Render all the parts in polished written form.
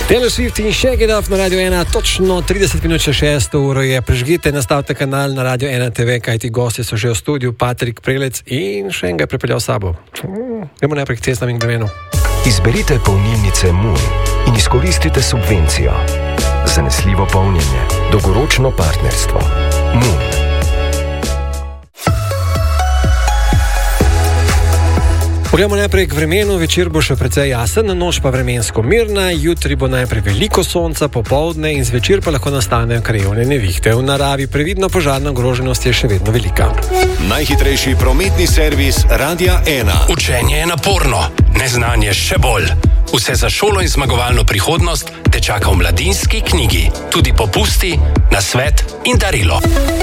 Taylor Swift in Shake It Off na Radio 1, točno 30 minut še 6 uro je. Prežgite, nastavite kanal na Radio 1 TV, kajti gosti so že v studiu, Patrik Prelec in še enega je pripeljal s sabo. Gremo najprej k cestnem in gremenu. Izberite polnilnice Moon in izkoristite subvencijo. Zanesljivo polnjenje, dolgoročno partnerstvo. Moon. Poglejmo najprej k vremenu, večer bo še precej jasen, noč pa vremensko mirna, jutri bo najprej veliko sonca, popoldne in zvečer pa lahko nastanejo krajevne nevihte. V naravi previdno, požarna ogroženost je še vedno velika. Najhitrejši prometni servis Radia 1. Učenje je naporno, neznanje še bolj. Vse za šolo in zmagovalno prihodnost te čaka v Mladinski knjigi. Tudi popusti, nasvet in darilo.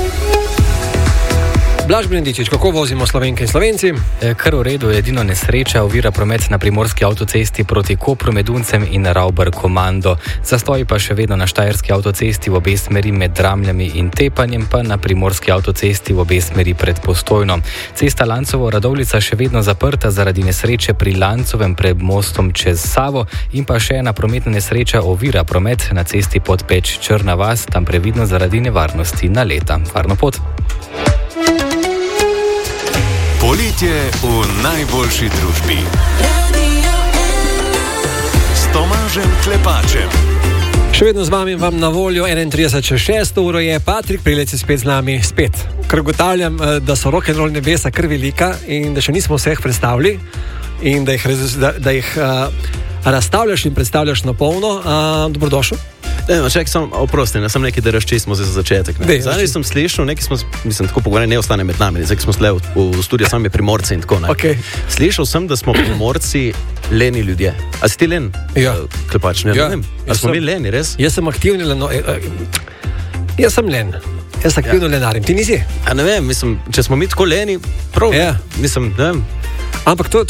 Blaž Brendičič, kako vozimo Slovenke in Slovenci? Kar v redu, edino nesreča ovira promet na primorski avtocesti proti Kopru med Uncem in Rauber Komando. Zastoji pa še vedno na štajerski avtocesti v obe smeri med Dramljami in Tepanjem, pa na primorski avtocesti v obe smeri pred Postojno. Cesta Lancovo-Radovljica še vedno zaprta zaradi nesreče pri Lancovem pred mostom čez Savo in pa še ena prometna nesreča ovira promet na cesti pod Peč Črna vas, tam previdno zaradi nevarnosti naleta. Varno pot. Poletje v najboljši družbi. S Tomažem Klepačem. Še vedno z vami vam na voljo 31.6 uro je Patrik Prelec spet z nami. Spet. Ker ugotavljam, da so rock'n'roll nebesa kar velika in da še nismo vseh predstavili in da jih razstavljaš in predstavljaš na polno. Dobrodošel. Čekaj, oprosti, ne sem nekaj, da razčistimo za začetek. Zdaj sem slišal, nekaj smo, mislim, tako pogovarjali, ne ostane med nami, zdaj smo šli v studio sami Primorci in tako naprej. Okay. Slišal sem, da smo Primorci leni ljudje. A si ti len? Ja. Klepač, ne vem. A smo mi leni, res? Jaz sem aktivni jaz sem len. Jaz aktivno lenarim. Ti nisi? A ne vem, mislim, če smo mi tako leni, prav, mislim, ne vem. Ampak to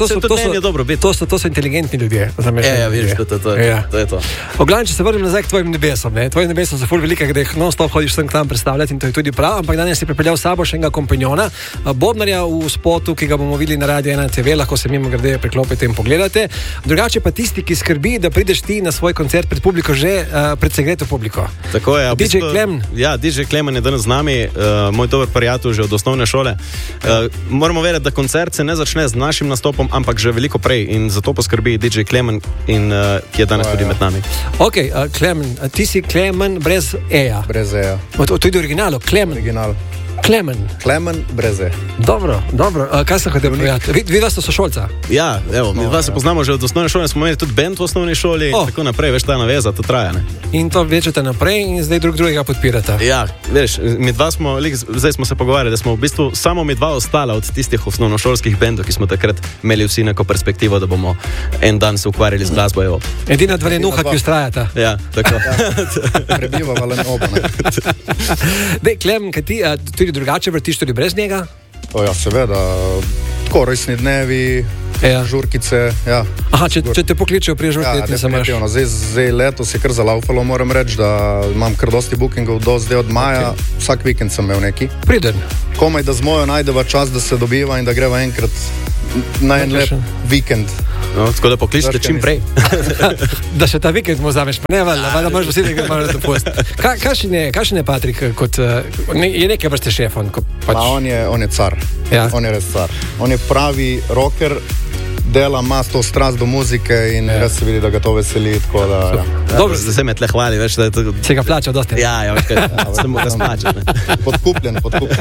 so inteligentni ljudje. Vidiš, to je to. Oglavnem, če se vrnem nazaj k tvojim nebesom. Tvoji nebesa so ful velike, da jih non-stop hodiš sem k tam predstavljati in to je tudi prav, ampak danes si pripeljal s sabo še enega kompanjona, Bobnarja v spotu, ki ga bomo videli na Radio 1 TV, lahko se mimo grede preklopite in pogledate. Drugače pa tisti, ki skrbi, da prideš ti na svoj koncert pred publiko, že pred segreto publiko. Tako je. DJ Klemen. Ja, DJ Klemen je danes z nami, moj dober prijatelj že od osnovne šole. Moramo vedeti, da koncert se ne začne z našim nastopom, ampak že veliko prej in zato poskrbi DJ Klemen, ki je danes tudi med nami. Ok, Klemen, ti si Klemen brez E-ja. Brez E-ja. To je originalo, Klemen. Original. Klemen brez E. Dobro. Kaj se hoče povedati? Vi dva ste sošolca? Ja, evo, mi dva se poznamo že od osnovne šole, smo imeli tudi band v osnovni šoli in tako naprej, veš, ta naveza, to traja, ne? In to vlečete naprej in zdaj drugega podpirate. Ja, veš, mi dva smo, zdaj smo se pogovarjali, da smo v bistvu samo mi dva ostala od tistih osnovnošolskih bandov, ki smo takrat imeli vsi neko perspektivo, da bomo en dan se ukvarjali z glasbo, evo. Edina dva lenuha, ki ustrajata. Ja, tako. Prebivava len oba, ne? Dej, Klemen, kaj ti tudi drugače vrtiš tudi brez njega? Ja, seveda, tako rojstni dnevi, žurkice, ja. Aha, če te pokličejo pri žurkice, se imaš. Zdaj letos je kar zalaufalo, moram reči, da imam kar dosti bookingov zdaj od maja, vsak vikend sem imel neki. Priden. Komaj, da z mojo najdeva čas, da se dobiva in da greva enkrat na en lep vikend. No, tako da pokličite čim prej. Da še ta vikend mu vzameš, pa ne valjda možeš vsi nekaj malo dopust. Kakšen je Patrik, je nekaj vrste šef? On je car, on je res car. On je pravi rocker, dela, ima to strast do muzike in res se vidi, da ga to veseli, tako da, Dobro, zdaj se me tle hvali, veš, da je to... Se ga plača dosti. Ja, se mu ga splača. Podkupljen.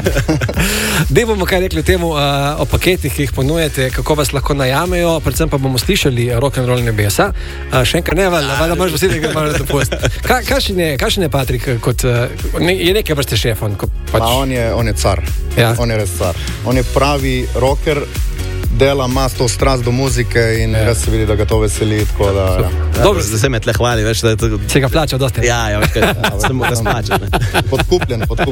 Dej bomo kaj rekli o temu, o paketih, ki jih ponujete, kako vas lahko najamejo, predvsem pa bomo slišali rock'n'roll nebesa. Še enkrat ne valjda možeš vsi nekaj malo dopust. Kakšen je Patrik, je nekaj vrste šef? On je car, on je res car. On je pravi rocker, dela, ima to strast do muzike in res se vidi, da ga to veseli, tako da... Dobro, zdaj se me tle hvali, veš, da je to... Se ga plača dosti. Ja, se mu ga splača. Podkupljen.